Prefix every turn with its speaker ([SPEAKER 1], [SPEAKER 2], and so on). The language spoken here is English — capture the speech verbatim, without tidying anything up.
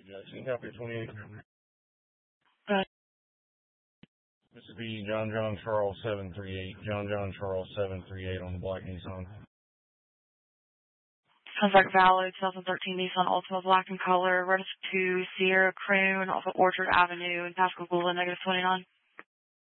[SPEAKER 1] Jackson, copy twenty-eight.
[SPEAKER 2] Good.
[SPEAKER 1] This would be John John Charles seven three eight. John John Charles seven three eight on the black Nissan.
[SPEAKER 2] Contract valid, twenty thirteen Nissan Altima black in color, registered to Sierra Croon off of Orchard Avenue in Pascagoula, negative twenty-nine.